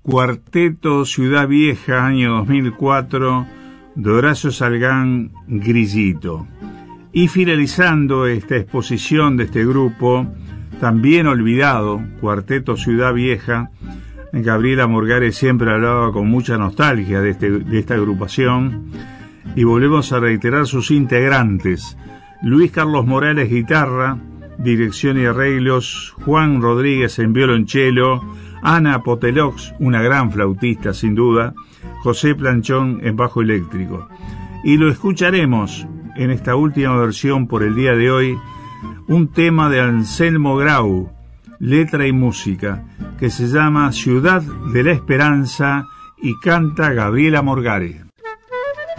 Cuarteto Ciudad Vieja, año 2004, de Horacio Salgán, Grillito. Y finalizando esta exposición de este grupo, también olvidado, Cuarteto Ciudad Vieja, Gabriela Morgare siempre hablaba con mucha nostalgia de esta agrupación, y volvemos a reiterar sus integrantes: Luis Carlos Morales, guitarra, dirección y arreglos; Juan Rodríguez en violonchelo; Ana Potelox, una gran flautista sin duda; José Planchón en bajo eléctrico. Y lo escucharemos en esta última versión por el día de hoy, un tema de Anselmo Grau, letra y música, que se llama Ciudad de la Esperanza, y canta Gabriela Morgare.